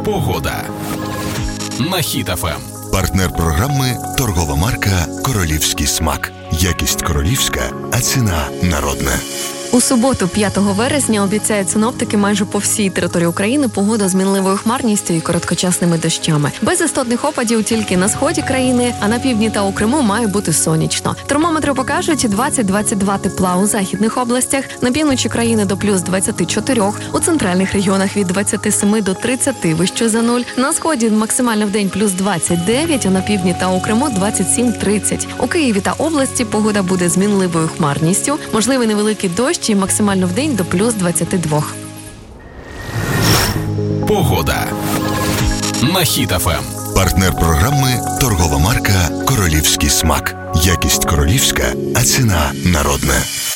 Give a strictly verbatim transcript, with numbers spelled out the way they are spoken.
Погода на Хіт еф ем. Партнер програми – торгова марка «Королівський смак». Якість королівська, а ціна народна. У суботу, п'ятого вересня, обіцяють синоптики майже по всій території України погода з мінливою хмарністю і короткочасними дощами. Без істотних опадів тільки на сході країни, а на півдні та у Криму має бути сонячно. Термометри покажуть двадцять-двадцять два тепла у західних областях, на півночі країни до плюс двадцять чотири, у центральних регіонах від двадцять сім до тридцяти вище за нуль. На сході максимально в день плюс двадцять дев'ять, а на півдні та у Криму двадцять сім тридцять. У Києві та області погода буде з мінливою хмарністю, можливий невеликий дощ і максимально в день до плюс двадцять два. Погода на Хіт еф ем. Партнер програми – торгова марка «Королівський смак». Якість королівська, а ціна народна.